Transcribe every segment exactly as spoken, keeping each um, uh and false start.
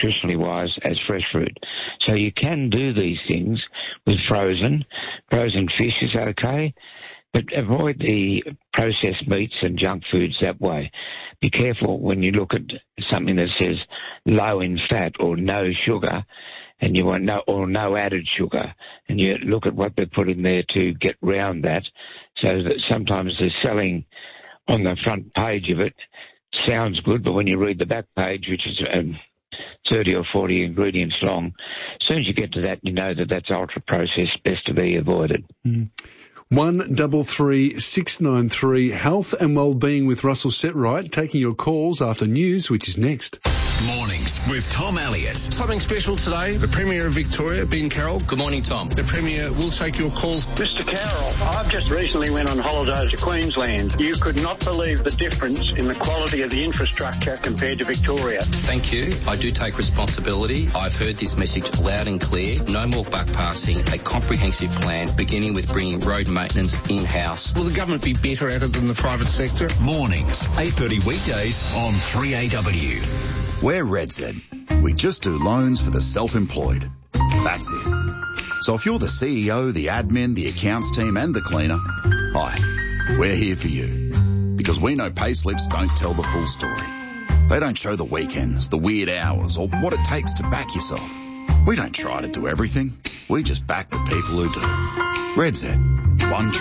nutritionally-wise as fresh fruit. So you can do these things with frozen. Frozen fish is okay, but avoid the processed meats and junk foods that way. Be careful when you look at something that says low in fat or no sugar, and you want no or no added sugar, and you look at what they put in there to get round that. So that sometimes the selling on the front page of it sounds good, but when you read the back page, which is um, thirty or forty ingredients long, as soon as you get to that, you know that that's ultra-processed, best to be avoided. Mm. One double three six nine three Health and Wellbeing with Russell Setright, taking your calls after news, which is next. Mornings with Tom Elliott. Something special today. The Premier of Victoria, Ben Carroll. Good morning, Tom. The Premier will take your calls. Mister Carroll, I've just recently went on holidays to Queensland. You could not believe the difference in the quality of the infrastructure compared to Victoria. Thank you. I do take responsibility. I've heard this message loud and clear. No more buck passing. A comprehensive plan beginning with bringing road maintenance in-house. Will the government be better at it than the private sector? Mornings, eight thirty weekdays on three A W. We're RedZ. We just do loans for the self-employed. That's it. So if you're the C E O, the admin, the accounts team and the cleaner, hi, we're here for you. Because we know payslips don't tell the full story. They don't show the weekends, the weird hours, or what it takes to back yourself. We don't try to do everything. We just back the people who do. RedZ. One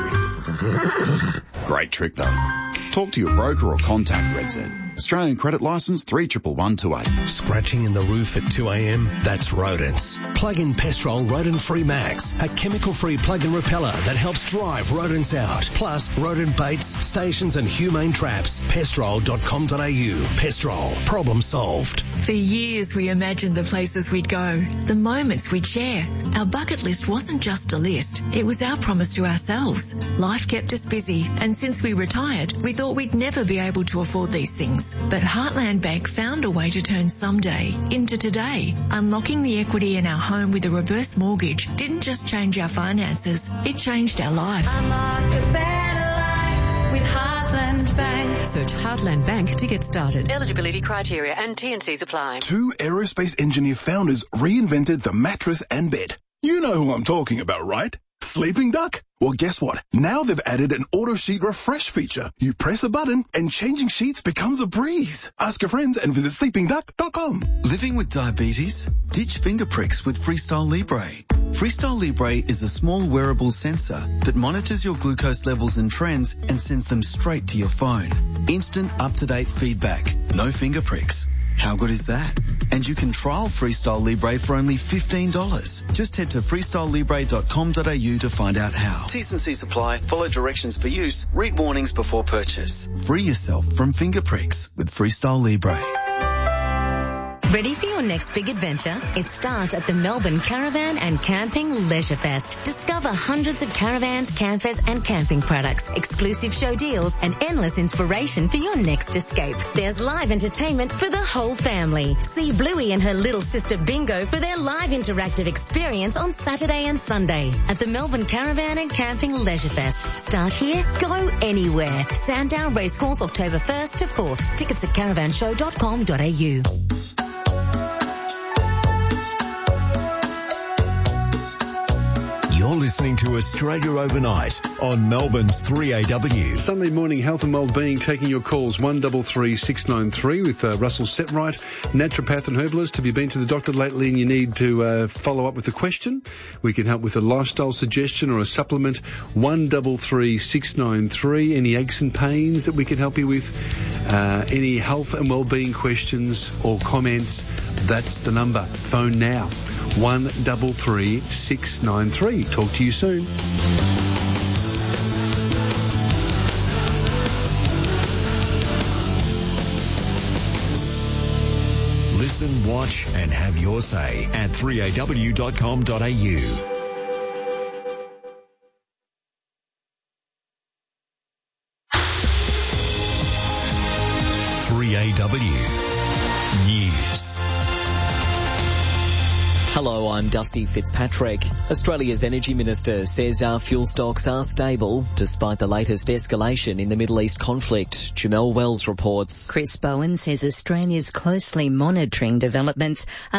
trick. Great trick though. Talk to your broker or contact RedZ. Australian credit licence three one one two eight. Scratching in the roof at two a.m? That's rodents. Plug in Pestrol Rodent Free Max, a chemical-free plug-in repeller that helps drive rodents out. Plus, rodent baits, stations and humane traps. pestrol dot com dot a u. Pestrol. Problem solved. For years we imagined the places we'd go, the moments we'd share. Our bucket list wasn't just a list, it was our promise to ourselves. Life kept us busy, and since we retired, we thought we'd never be able to afford these things. But Heartland Bank found a way to turn someday into today. Unlocking the equity in our home with a reverse mortgage didn't just change our finances, it changed our life. Unlock a better life with Heartland Bank. Search Heartland Bank to get started. Eligibility criteria and T and Cs apply. Two aerospace engineer founders reinvented the mattress and bed. You know who I'm talking about, right? Sleeping Duck? Well, guess what? Now they've added an auto sheet refresh feature. You press a button and changing sheets becomes a breeze. Ask your friends and visit sleeping duck dot com. Living with diabetes? Ditch finger pricks with Freestyle Libre. Freestyle Libre is a small wearable sensor that monitors your glucose levels and trends and sends them straight to your phone. Instant up-to-date feedback. No finger pricks. How good is that? And you can trial Freestyle Libre for only fifteen dollars. Just head to freestyle libre dot com dot a u to find out how. T's and C's apply. Follow directions for use. Read warnings before purchase. Free yourself from finger pricks with Freestyle Libre. Ready for your next big adventure? It starts at the Melbourne Caravan and Camping Leisure Fest. Discover hundreds of caravans, campers and camping products, exclusive show deals and endless inspiration for your next escape. There's live entertainment for the whole family. See Bluey and her little sister Bingo for their live interactive experience on Saturday and Sunday at the Melbourne Caravan and Camping Leisure Fest. Start here, go anywhere. Sandown Racecourse, October first to fourth. Tickets at caravan show dot com dot a u. You're listening to Australia Overnight on Melbourne's three A W. Sunday morning health and wellbeing, taking your calls one double three six nine three with uh, Russell Setright, naturopath and herbalist. Have you been to the doctor lately and you need to uh, follow up with a question? We can help with a lifestyle suggestion or a supplement. one double three six nine three. Any aches and pains that we can help you with? Uh, any health and wellbeing questions or comments? That's the number. Phone now. one double three six nine three. Talk to you soon. Listen, watch and have your say at three a w dot com dot a u. three A W News. Hello, I'm Dusty Fitzpatrick. Australia's Energy Minister says our fuel stocks are stable despite the latest escalation in the Middle East conflict. Jamelle Wells reports. Chris Bowen says Australia's closely monitoring developments